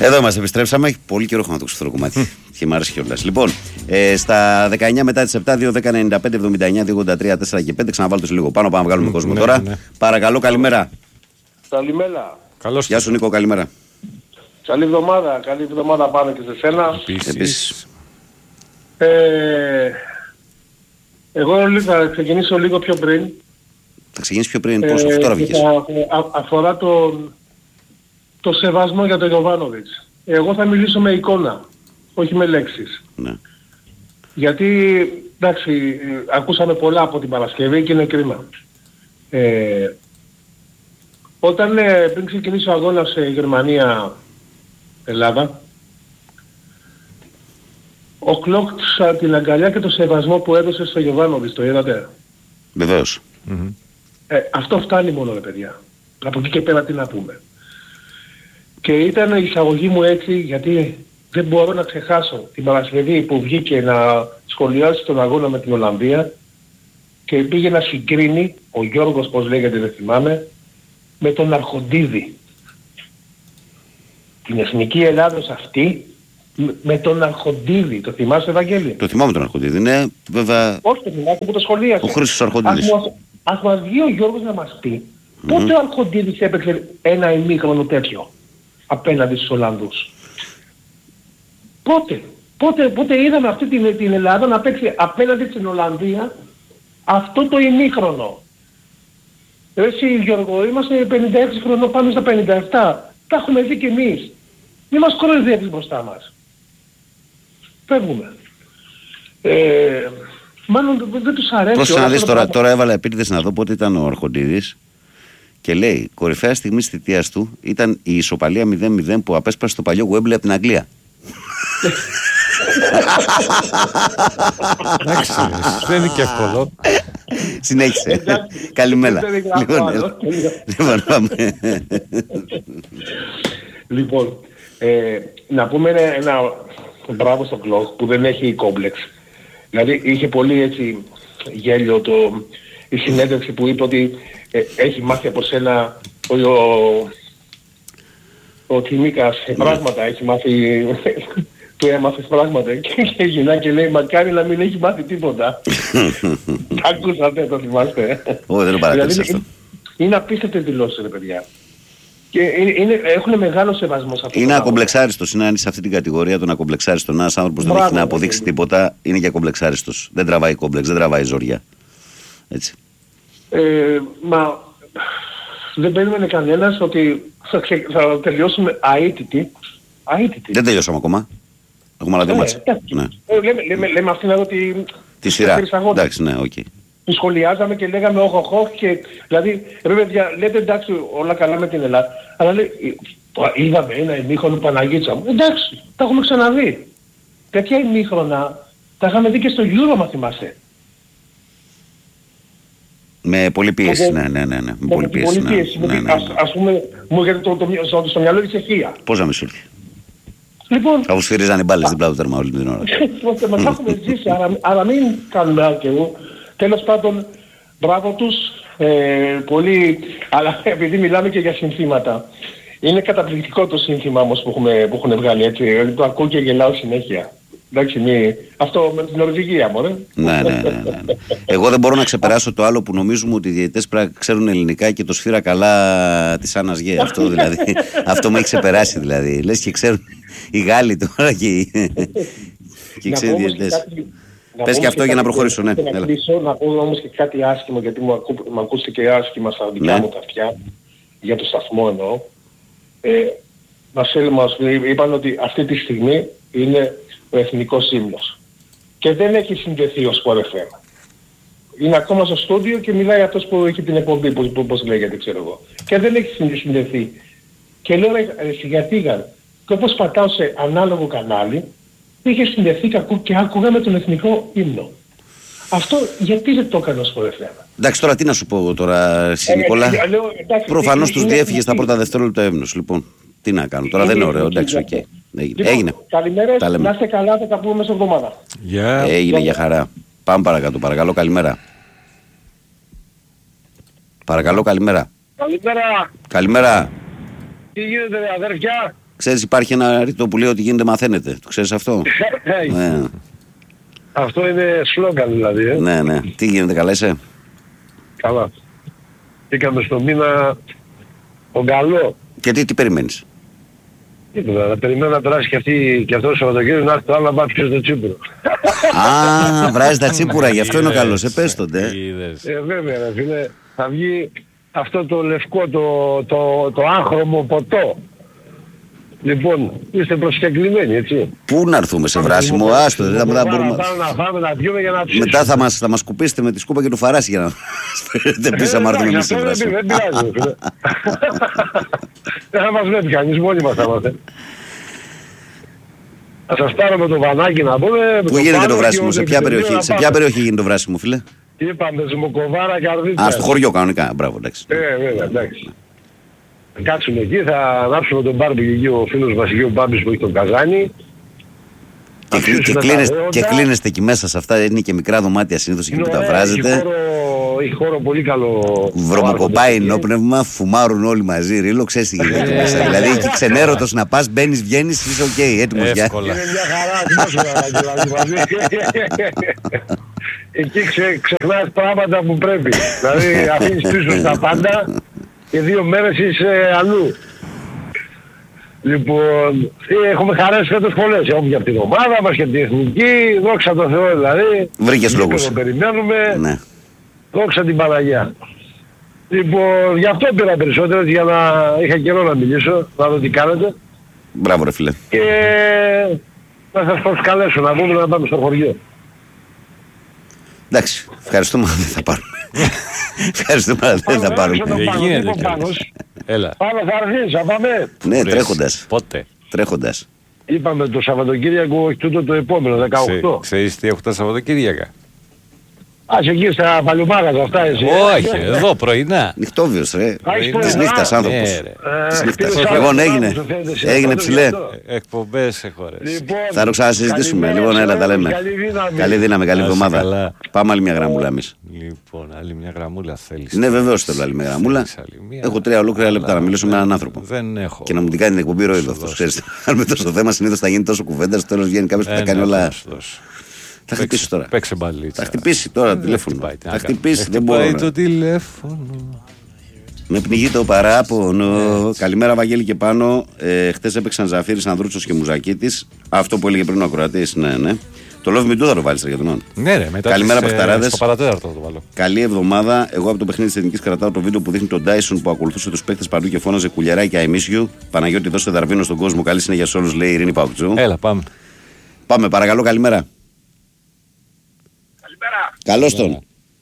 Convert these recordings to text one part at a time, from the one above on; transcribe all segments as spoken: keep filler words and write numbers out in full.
Εδώ είμαστε, επιστρέψαμε. Έχει πολύ καιρό έχω να το ξέρω το κομμάτι. Και μου αρέσει κιόλας. Λοιπόν, ε, στα δεκαεννιά μετά τις επτά, δύο δέκα ενενήντα πέντε εβδομήντα εννιά δύο ογδόντα τρία τέσσερα και πέντε. Ξαναβάλτε σε λίγο πάνω, πάμε να βγάλουμε mm, κόσμο ναι, τώρα. Ναι. Παρακαλώ, καλημέρα. Καλημέρα. Καλώς. Γεια σου, Νίκο, καλημέρα. Καλή εβδομάδα, καλή εβδομάδα πάνω και σε σένα. Επίσης. Ε, εγώ θα ξεκινήσω λίγο πιο πριν. Θα ξεκινήσει πιο πριν, πόσο, ε, τώρα βγήκες. Αφορά τον, το σεβασμό για τον Γιοβάνοβιτς. Εγώ θα μιλήσω με εικόνα, όχι με λέξεις. Ναι. Γιατί, εντάξει, ακούσαμε πολλά από την Παρασκευή και είναι κρίμα. Ε, όταν ε, πριν ξεκινήσει ο αγώνας σε Γερμανία-Ελλάδα, ο Κλοκ την αγκαλιά και το σεβασμό που έδωσε στο Γιοβάνοβιτς, το είδατε? Βεβαίως. Mm-hmm. Ε, αυτό φτάνει μόνο, ρε παιδιά. Από εκεί και πέρα τι να πούμε. Και ήταν η εισαγωγή μου έτσι, γιατί δεν μπορώ να ξεχάσω την Παρασκευή που βγήκε να σχολιάσει τον αγώνα με την Ολλανδία και πήγε να συγκρίνει, ο Γιώργος πως λέγεται δεν θυμάμαι, με τον Αρχοντίδη. Την εθνική Ελλάδος αυτή με τον Αρχοντίδη. Το θυμάσαι, Ευαγγέλη? Το θυμάμαι τον Αρχοντίδη, ναι, βέβαια. Όχι, το θυμάσαι που το σχολίασε. Ο Χρήστος Αρχοντίδης. Ας, ας μας βγει ο Γιώργος να μας πει mm-hmm. πότε ο Αρχοντίδης έπαιξε ένα ημίχρονο τέτοιο απέναντι στους Ολλανδούς. Πότε, πότε, πότε είδαμε αυτή την, την Ελλάδα να παίξει απέναντι στην Ολλανδία αυτό το ημίχρονο. Εσύ Γιώργο, είμαστε πενήντα έξι χρονών, πάμε στα πενήντα επτά. Τα έχουμε δει κι εμείς. Μην μας κοροϊδεύεις μπροστά μας. Φεύγουμε. Ε, μάλλον δεν, δεν τους αρέσει. Πρόσεχε να δεις τώρα, τώρα έβαλα επίτηδες να δω πότε ήταν ο Αρχοντίδης και λέει κορυφαία στιγμή της θητείας του ήταν η ισοπαλία μηδέν μηδέν που απέσπασε το παλιό Γουέμπλε από την Αγγλία. Εντάξει, δεν είναι και εύκολο. Συνέχισε. Καλημέρα. Λοιπόν, πάμε. Λοιπόν, να πούμε ένα μπράβο στον Κλοκ που δεν έχει κόμπλεξ. Δηλαδή είχε πολύ έτσι γέλιο το, η συνέντευξη που είπε ότι ε, έχει μάθει από σένα ο, ο, ο Τιμίκας πράγματα, έχει μάθει, του έμαθες πράγματα και, και γυρνά και λέει μακάρι να μην έχει μάθει τίποτα. Ακούσατε, το θυμάστε? Όχι, δεν το παρακολουθείς αυτό. Είναι, είναι απίστευτες δηλώσεις, ρε παιδιά. Και είναι, είναι, έχουν μεγάλο σεβασμό σε αυτό. Είναι ακομπλεξάριστος, είναι αν είσαι σε αυτή την κατηγορία των ακομπλεξάριστων. Ένας άνθρωπος δεν έχει να αποδείξει ναι, τίποτα, είναι και ακομπλεξάριστος. Δεν τραβάει κόμπλεξ, δεν τραβάει ζόρια. Έτσι. Ε, μα δεν περίμενε κανένας ότι θα, ξε, θα τελειώσουμε αίτητοι. αίτητοι. Δεν τελειώσαμε ακόμα. Έχουμε άλλα δύο μάτσα. Ναι. Ε, λέμε, λέμε, λέμε αυτήν εδώ τη, τη σειρά. Εντάξει, ναι, οκ. Okay. Τη σχολιάζαμε και λέγαμε όχ, όχ, όχ και δηλαδή ρε παιδιά, λέτε εντάξει όλα καλά με την Ελλάδα, αλλά λέει, είδαμε ένα ημίχρονο Παναγίτσα μου. Εντάξει, τα έχουμε ξαναδεί. Τέτοια ημίχρονα τα είχαμε δει και στο Euro, μα θυμάσαι. Με πολύ πίεση, ναι, ναι, ναι, ναι. Με πολύ πίεση, ναι, πίεση, ναι, ναι, ναι. Ας, ας πούμε, μου έρχεται το, το, το, στο, στο μυαλό της Τσεχία. Πώς να μη σου έρθει? Λοιπόν, αφού σφυρίζαν οι μπάλες δίπλα του τέρμα όλη την ώρα. Μας έχουμε ζήσει, αλλά μην κάνουμε άκαιο. Τέλος πάντων, μπράβο τους, ε, πολύ, αλλά επειδή μιλάμε και για συνθήματα. Είναι καταπληκτικό το σύνθημα όμως που, έχουμε, που έχουν βγάλει έτσι, δηλαδή το ακούω και γελάω συνέχεια. Εντάξει, μη, αυτό με την Νορβηγία μωρέ. Ναι, ναι, ναι, ναι. Εγώ δεν μπορώ να ξεπεράσω το άλλο που νομίζουμε ότι οι διαιτητές πρέπει να ξέρουν ελληνικά και το σφύρα καλά της Άννας Γε. Αυτό δηλαδή, αυτό με έχει ξεπεράσει δηλαδή. Λες και ξέρουν οι Γάλλοι τώρα και οι, και ξέρουν οι διαιτητές. Πες και αυτό για να προχωρήσω, ναι. Να, κλείσω, να πω όμως και κάτι άσχημο, γιατί μου, ακού, μου ακούστηκε άσχημα στα δικά ναι. μου τα αυτιά, για το σταθμό εννοώ. Ε, μας, μας είπαν ότι αυτή τη στιγμή είναι ο εθνικός ύμνος. Και δεν έχει συνδεθεί ο Sport εφ εμ. Είναι ακόμα στο στούντιο και μιλάει αυτός που έχει την εκπομπή, που, που, πώς λέγεται, ξέρω εγώ. Και δεν έχει συνδεθεί. Και λέω, ρε, γιατί γαν. Και όπως πατάω σε ανάλογο κανάλι, είχε συνδεθεί και άκουγα με τον εθνικό ύμνο. Αυτό γιατί δεν το έκανε ο Sport εφ εμ? Εντάξει, τώρα τι να σου πω τώρα, εσύ Νικόλα. Προφανώς τους διέφυγε στα πρώτα δευτερόλεπτα ύμνος. Λοιπόν, τι να κάνω, τώρα δεν είναι ωραίο. Εντάξει, οκ. Okay. Έγινε. Έγινε. Καλημέρα, να είστε καλά, θα τα πούμε μέσα εβδομάδα. Yeah. Έγινε για χαρά. Πάμε παρακάτω, παρακαλώ, καλημέρα. Παρακαλώ, καλημέρα. Καλημέρα. Καλημέρα. Τι γίνεται, αδέρφια? Ξέρεις, υπάρχει ένα ρητό που λέει ότι γίνεται μαθαίνετε. Το ξέρεις αυτό? Ναι. Αυτό είναι σλόγγαν δηλαδή. Ε. Ναι, ναι. Τι γίνεται, καλά είσαι? Καλά.Ήκαμε στο μήνα τον καλό. Και τι, τι περιμένεις? Τίποτα, να περιμένω να περάσει και, αυτή, και αυτό το Σαββατοκύριακο να έρθει το άλλο να πάει πιο στο Τσίπουρο. Α, βράζει τα τσίπουρα, γι' αυτό είναι ο καλός. Επέστονται. Ε, βέβαια, ρε φίλε, θα βγει αυτό το λευκό, το, το, το άγχρωμο ποτό. Λοιπόν, είστε προσκεκλημένοι, έτσι. Πού να έρθουμε, σε βράσιμο, άστο, δεν θα μπορούμε. Να φάμε, να πιούμε για να ψήσουμε. Μετά θα μας, θα μας κουπίσετε με τη σκούπα και το φαράσι για να σπέρετε πίσω άμα έρθουμε εμείς σε βράσιμο. Δεν πειράζει, φίλε. Δεν θα μας βλέπει κανείς, μόνοι μας θα είμαστε. Θα σας πάρω με το βανάκι να πούμε. Πού γίνεται το βράσιμο, σε ποια περιοχή, σε ποια περιοχή γίνεται το βράσιμο, φίλε? Είπαμε, Ζυμοκοβάρα, Καρδίτσα. Α, στο χωριό κανονικά, μπράβο, εντάξει. Ε, βέβαια, εντάξει. Κάτσουμε εκεί, θα ανάψουμε τον μπάρμπι εκεί ο φίλος Βασιλείου Μπάμπης που έχει τον καζάνι. Και, και, κλείνεστε, και κλείνεστε εκεί μέσα σε αυτά, είναι και μικρά δωμάτια συνήθως εκεί που τα βράζετε. Έχει χώρο, έχει χώρο πολύ καλό. Βρωμοκοπάει ενόπνευμα, φουμάρουν όλοι μαζί ρίλο, ξέρεις τι γίνεται εκεί μέσα. Δηλαδή εκεί ξενέρωτος να πας, μπαίνεις, βγαίνεις, είσαι οκ, έτοιμος για... Είναι μια χαρά, δηλαδή. Εκεί ξε, ξεχνάς πράγματα που πρέπει. Δηλαδή αφήνεις πίσω στα πάντα και δύο μέρες είσαι αλλού. Λοιπόν, έχουμε χαρές φέτος πολλές. Έχουμε και από την ομάδα μας και από την εθνική. Δόξα τω Θεώ δηλαδή. Βρήκες λόγους. Το περιμένουμε. Ναι. Δόξα την Παναγιά. Λοιπόν, γι' αυτό πήρα περισσότερο για να είχα καιρό να μιλήσω, να δω τι κάνετε. Μπράβο ρε φίλε. Και να σας προσκαλέσω να βγούμε να πάμε στο χωριό. Εντάξει, ευχαριστούμε, δεν θα πάρουμε. Ευχαριστούμε, αλλά δεν θα πάρουμε. Δεν γίνεται κι Έλα. Πάμε, θα αρχίσει, θα πάμε. Ναι, τρέχοντας. Πότε? Τρέχοντας. Είπαμε το Σαββατοκύριακο, όχι τούτο το επόμενο, δεκαοκτώ. Ξέρεις τι έχω τα Σαββατοκύριακα? Ας εκεί στα παλιομάγαζα αυτά εσύ. Όχι, εδώ πρωινά. Νυχτόβιος ρε. Πρωινά. Της νύχτας άνθρωπος. Ναι, ρε. Της νύχτας. πήρε Λοιπόν, Σάββατο, έγινε. Σάββατο, Έγινε ψηλέ. Εκπομπές έχω ρε. Λοιπόν, Θα το ξανασυζητήσουμε. Λοιπόν, έλα, τα λέμε. Καλή δύναμη. Καλή δύναμη, καλή Να είσαι εβδομάδα. καλά. Πάμε άλλη μια γραμμούλα εμείς. Λοιπόν, άλλη μια γραμμούλα θέλεις? Ναι, βεβαίως θέλω άλλη μια γραμμούλα. Θέλεις άλλη μια? Έχω τρία ολόκληρα λεπτά να μιλήσω με έναν άνθρωπο. Δεν έχω. Και να μου την κάνει την εκπομπή ροϊδό αυτός. Ξέρεις, αν με τόσο θέμα συνήθως θα γίνει τόσο κουβέντα, στο τέλος βγαίνει κάποιος που θα κάνει όλα. Θα χτυπήσει τώρα. Παίξε μπαλίτσα. Θα χτυπήσει τώρα το τηλέφωνο. Θα χτυπήσει, δεν μπορώ. Πάει το τηλέφωνο. Με πνιγεί το παράπονο. Καλημέρα, Βαγγέλη και πάνω. Ε, Χτες έπαιξαν Ζαφύρης, Ανδρούτσος και Μουζακίτης. Αυτό που έλεγε πριν ο ακροατής, ναι, ναι. Το Love Me Do θα το βάλεις για τον άλλο. Ναι, ρε, μετά. Καλημέρα, τις, παιχταράδες. Στο παρατέταρτο θα το βάλω. Καλή εβδομάδα. Εγώ από το παιχνίδι της Εθνικής κρατάω το βίντεο που δείχνει τον Dyson που ακολουθούσε τους παίκτες παντού και φώναζε κουλιαράκι I miss you. Παναγιώτη, δώσε δαρβίνο στον κόσμο. Καλή συνέχεια σε όλους, λέει η Ειρήνη Παουκτζού. Έλα, πάμε. Πάμε, παρακαλώ, καλημέρα. Καλημέρα. Καλώς τον.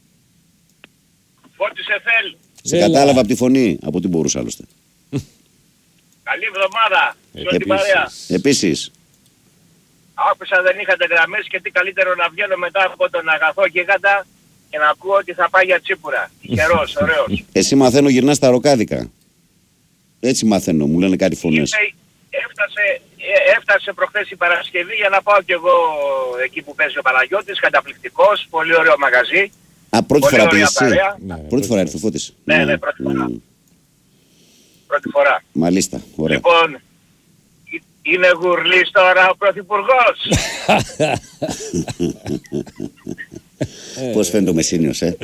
Φώτης Εφέλ. Σε Έλα. κατάλαβα από τη φωνή, από τι μπορούσα άλλωστε. Καλή εβδομάδα. Σε όλη την παρέα. Επίσης. Άκουσα δεν είχατε γραμμές και τι καλύτερο να βγαίνω μετά από τον αγαθό γίγαντα και να ακούω ότι θα πάει για τσίπουρα. Τυχερός, ωραίος. Εσύ μαθαίνω γυρνά στα ροκάδικα. Έτσι μαθαίνω, μου λένε κάτι φωνές. Ήρθε, έφτασε, ε, έφτασε προχθές η Παρασκευή για να πάω κι εγώ εκεί που παίζει ο Παναγιώτης, καταπληκτικός, πολύ ωραίο μαγαζί. Α, πρώτη πολύ φορά ωραία πήγες εσύ. παρέα. Ναι, Πρώτη φορά ήρθε ο Φώτης. Ναι, ναι, πρώτη φορά. Μμ. Πρώτη φορά. Μάλιστα, ωραία. Λοιπόν, ε- είναι γουρλής τώρα ο Πρωθυπουργός. Πώς φαίνεται ο Μεσίνιος, ε.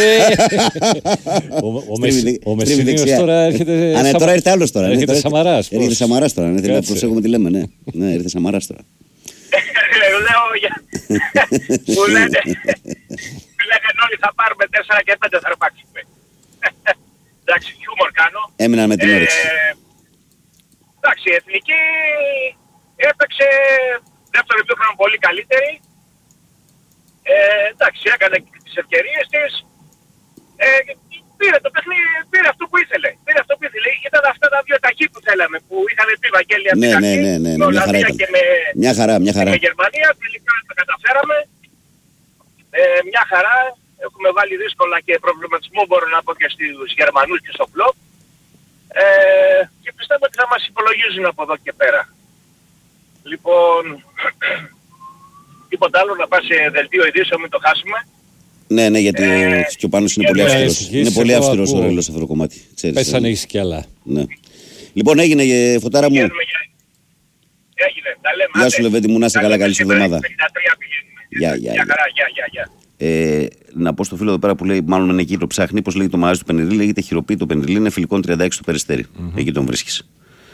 Ο- Ο Στρίβει Μεσ- δε- ο στρίβει Μεσσηνίος δεξιά. τώρα έρχεται. Α, ναι, Σαμα- τώρα ήρθε άλλος τώρα. ναι, Έρχεται τώρα- Σαμαράς. Έρχεται πώς? Σαμαράς τώρα, ναι, θέλει να Κάτσε. προσέχουμε τι λέμε, ναι. Ναι, ήρθε Σαμαράς τώρα. Λέω για... Μου λένε... Λέγανε όλοι θα πάρουμε τέσσερα και πέντε θα αρπάξουμε. Εντάξει, χιούμορ κάνω. Έμειναν με την όρεξη. Ε, εντάξει, η Εθνική έπαιξε δεύτερο ημίχρονο πολύ καλύτερη. Ε, εντάξει, έκανε τις ευκαιρίες της. Ε, πήρε το παιχνίδι, πήρε αυτό που ήθελε. Πήρε αυτό που ήθελε. Ήταν αυτά τα δύο ταχύ που θέλαμε, που είχαν πει Βαγγέλη από Ναι, την ναι, αρχή. ναι, ναι, με ναι, μια χαρά Ολλανδία ήταν. και με, Μια χαρά, μια και χαρά. με Γερμανία. Τελικά τα καταφέραμε. Ε, μια χαρά. Έχουμε βάλει δύσκολα και προβληματισμό, μπορώ να πω, και στους Γερμανούς και στο φλοπ. Ε, και πιστεύω ότι θα μας υπολογίζουν από εδώ και πέρα. Λοιπόν, τίποτα άλλο, να πάει σε δελτίο ειδήσεων, μην το χάσουμε. Ναι, ναι, γιατί Ε, και ο Πάνος είναι και πολύ ναι, αυστηρός. εσυχείς, Είναι πολύ εγώ αυστηρός ο ακούω. ρέλος αυτό το κομμάτι. Ξέρεις, Πες αν ε. έχεις κι άλλα. Ναι. Λοιπόν, έγινε, ε, Φωτάρα μου. Πηγαίνουμε για, Γεια σου Λεβέντη μου, να είσαι καλά, καλή σου εβδομάδα. Γεια, γεια, γεια. Ε, να πω στο φίλο εδώ πέρα που λέει, μάλλον είναι εκεί το ψάχνει, πώς λέγεται το μαγαζί του Πενιρίλη, λέγεται Χειροποίητο το Πενιρίλη, είναι φιλικών τριάντα έξι του Περιστέρι. Mm-hmm. Εκεί τον βρίσκεις.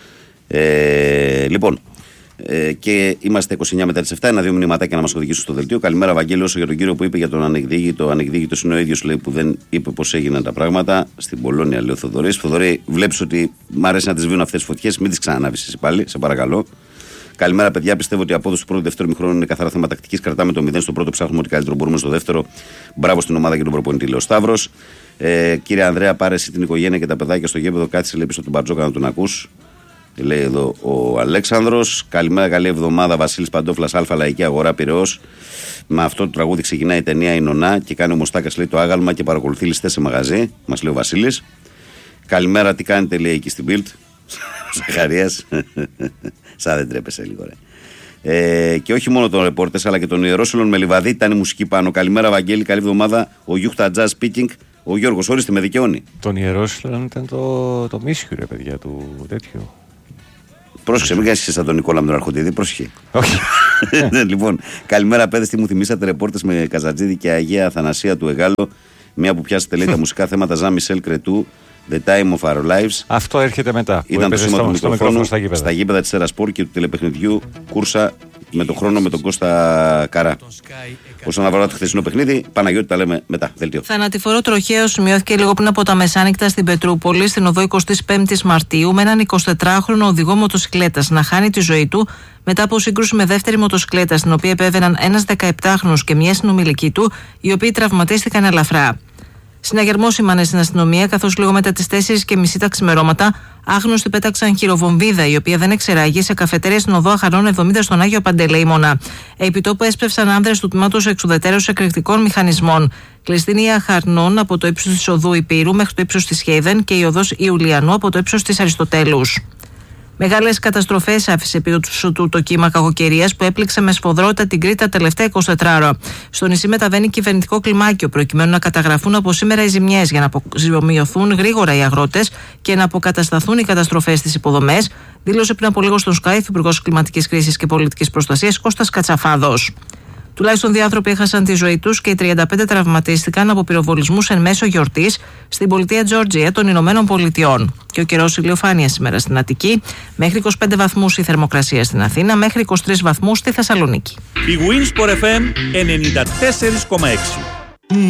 Ε, λοιπόν, ε, και είμαστε είκοσι εννιά μετά τις επτά. Ένα-δύο μηνυματάκια να μας οδηγήσουν στο δελτίο. Καλημέρα, Βαγγέλη, όσο για τον κύριο που είπε για τον ανεκδίκητο. Ο ανεκδίκητος είναι ο ίδιος, λέει, που δεν είπε πώς έγιναν τα πράγματα. Στην Πολώνια, λέει ο Θοδωρής. Θοδωρή, βλέπεις ότι μ' αρέσει να τις βίνω αυτές τις φωτιές, μην τις ξανανάβεις εσύ πάλι, σε παρακαλώ. Καλημέρα, παιδιά. Πιστεύω ότι η απόδοση του πρώτου δεύτερου ημιχρόνου είναι καθαρά θέμα τακτικής. Κρατάμε το μηδέν στο πρώτο, ψάχνουμε ότι καλύτερο μπορούμε στο δεύτερο. Μπράβο στην ομάδα και τον προπονητή, λέει ο Σταύρος. Ε, κύριε Ανδρέα, πάρε εσύ την οικογένεια και τα παιδάκια στο γήπεδο. Κάτσε, λέει, πίσω από τον Μπαρτζόκα να τον ακούς. Λέει εδώ ο Αλέξανδρος. Καλημέρα, καλή εβδομάδα. Βασίλης Παντόφλας, Α Λαϊκή Αγορά Πειραιώς. Με αυτό το τραγούδι ξεκινάει η ταινία Η Νονά και κάνει ο Μοστάκας, λέει, το άγαλμα και παρακολουθεί ληστές σε μαγαζί. Μας λέει ο Βασίλης. Καλημέρα, τι κάνετε, λέει, εκεί στην Bild. Ζαχαρίας. Σαν δεν τρέπεσαι λίγο, ρε. Ε, και όχι μόνο τον ρεπόρτες, αλλά και τον Ιερόσολον με Λιβαδί. Ήταν η μουσική πάνω. Καλημέρα, Βαγγέλη, καλή εβδομάδα. Ο Γιούχτα Jazz Speaking. Ο Γιώργος, ορίστε, με δικαιώνει. Τον Ιερόσολον ήταν το, το μίσχυο, ρε παιδιά, του τέτοιου. Πρόσεξε, μην κάνεις σαν τον Νικόλα με τον Αρχοντίδη, πρόσεχε. Όχι. Λοιπόν, καλημέρα, παιδες, τι μου θυμήσατε ρεπόρτες με Καζατζίδη και Αγία Αθανασία του Εγάλο. Μια που πιάσετε, λέει, τα μουσικά θέματα Ζαν Μισελ Κρετού. The Time of Our Lives. Αυτό έρχεται μετά. Ήταν το σήμα του μικροφόνου στα γήπεδα, στα γήπεδα της Ερασπόρ και του τηλεπαιχνιδιού Κούρσα με τον χρόνο με τον Κώστα Καρά. Όσον αφορά το χθεσινό παιχνίδι, Παναγιώτη, τα λέμε μετά. Δελτίο. Θανατηφορό τροχαίο σημειώθηκε λίγο πριν από τα μεσάνυχτα στην Πετρούπολη, στην οδό εικοστή πέμπτη Μαρτίου, με έναν εικοσιτετράχρονο οδηγό μοτοσικλέτας να χάνει τη ζωή του μετά από σύγκρουση με δεύτερη μοτοσικλέτα, στην οποία επέβαιναν ένας δεκαεπτάχρονος και μια συνομιλική του, οι οποίοι τραυματίστηκαν ελαφρά. Συναγερμό σήμανε στην αστυνομία, καθώς λίγο μετά τις τέσσερις και μισή τα ξημερώματα, άγνωστοι πέταξαν χειροβομβίδα, η οποία δεν εξεράγει, σε καφετέρια στην οδό Αχαρών εβδομήντα στον Άγιο Παντελεήμονα. Επί τόπου έσπευσαν άνδρες του τμήματος εξουδετέρωσης εκρηκτικών μηχανισμών. Κλειστή είναι η Αχαρνών από το ύψος της οδού Υπήρου μέχρι το ύψος της Χέιδεν και η οδός Ιουλιανού από το ύψος της Αριστοτέλους. Μεγάλες καταστροφές άφησε πίσω του το κύμα κακοκαιρίας που έπληξε με σφοδρότητα την Κρήτη τα τελευταία εικοσιτέσσερις ώρα. Στο νησί μεταβαίνει κυβερνητικό κλιμάκιο προκειμένου να καταγραφούν από σήμερα οι ζημιές για να αποζημιωθούν γρήγορα οι αγρότες και να αποκατασταθούν οι καταστροφές στις υποδομές, δήλωσε πριν από λίγο στον Skype Υπουργός Κλιματικής Κρίσης και Πολιτικής Προστασίας Κώστας Κατσαφάδος. Τουλάχιστον δύο άνθρωποι έχασαν τη ζωή τους και οι τριάντα πέντε τραυματίστηκαν από πυροβολισμούς εν μέσω γιορτής στην πολιτεία Τζόρτζια των Ηνωμένων Πολιτειών. Και ο καιρός ηλιοφάνεια σήμερα στην Αττική, μέχρι είκοσι πέντε βαθμούς η θερμοκρασία στην Αθήνα, μέχρι είκοσι τρεις βαθμούς στη Θεσσαλονίκη. Η Winsport εφ εμ ενενήντα τέσσερα κόμμα έξι.